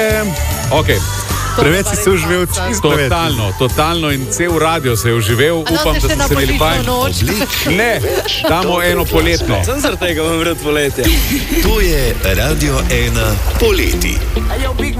Okay. Preveč si se uživel, čisto preveč. Totalno in cel radio se je uživel. Upam, da ste se imeli fajn. Ne, damo eno poletno. Sem zaradi tega vam vred poletje. To je Radio 1 poleti.